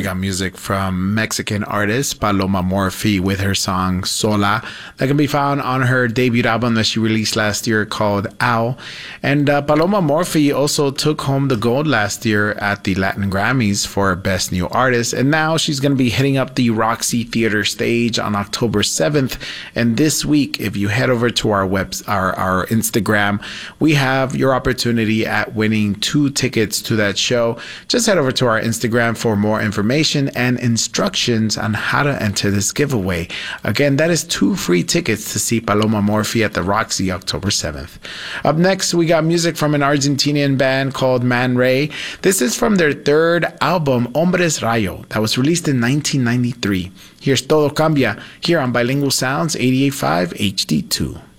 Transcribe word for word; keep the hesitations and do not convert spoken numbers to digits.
we got music from Mexican artist Paloma Morphy with her song Sola that can be found on her debut album that she released last year called Ow. And uh, Paloma Morphy also took home the gold last year at the Latin Grammys for Best New Artist. And now she's going to be hitting up the Roxy Theater stage on October seventh. And this week, if you head over to our web, our, our Instagram, we have your opportunity at winning two tickets to that show. Just head over to our Instagram for more information and instructions on how to enter this giveaway. Again, that is two free tickets to see Paloma Morphy at the Roxy October seventh. Up next, we got music from an Argentinian band called Man Ray. This is from their third album, Hombres Rayo, that was released in nineteen ninety-three. Here's Todo Cambia here on Bilingual Sounds eighty-eight point five H D two.